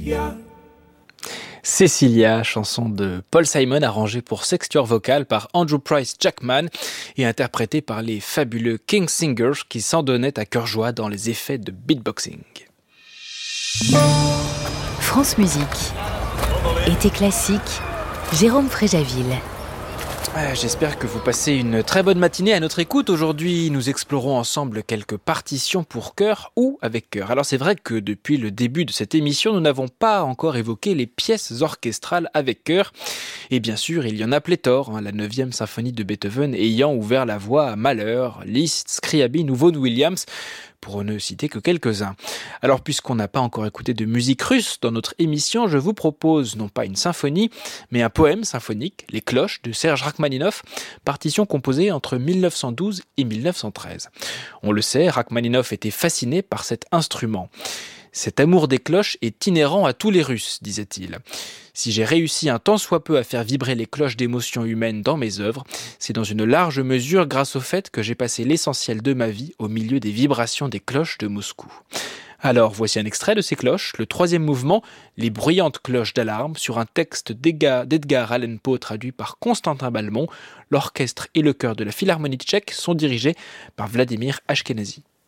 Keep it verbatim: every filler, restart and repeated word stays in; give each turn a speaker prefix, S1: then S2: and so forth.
S1: Cecilia, chanson de Paul Simon arrangée pour sextuor vocal par Andrew Price Jackman et interprétée par les fabuleux King Singers qui s'en donnaient à cœur joie dans les effets de beatboxing.
S2: France Musique. Été classique, Jérôme Fréjaville.
S1: J'espère que vous passez une très bonne matinée à notre écoute. Aujourd'hui, nous explorons ensemble quelques partitions pour chœur ou avec chœur. Alors c'est vrai que depuis le début de cette émission, nous n'avons pas encore évoqué les pièces orchestrales avec chœur. Et bien sûr, il y en a pléthore, hein, la neuvième symphonie de Beethoven ayant ouvert la voie à Mahler, Liszt, Scriabin ou Vaughan Williams, pour ne citer que quelques-uns. Alors puisqu'on n'a pas encore écouté de musique russe dans notre émission, je vous propose non pas une symphonie, mais un poème symphonique, Les Cloches de Serge Rachmaninoff, partition composée entre mille neuf cent douze et mille neuf cent treize. On le sait, Rachmaninoff était fasciné par cet instrument. Cet amour des cloches est inhérent à tous les Russes, disait-il. Si j'ai réussi un tant soit peu à faire vibrer les cloches d'émotions humaines dans mes œuvres, c'est dans une large mesure grâce au fait que j'ai passé l'essentiel de ma vie au milieu des vibrations des cloches de Moscou. Alors, voici un extrait de ces cloches, le troisième mouvement, Les bruyantes cloches d'alarme, sur un texte d'Edgar Allan Poe traduit par Constantin Balmont. L'orchestre et le chœur de la Philharmonie tchèque sont dirigés par Vladimir Ashkenazy.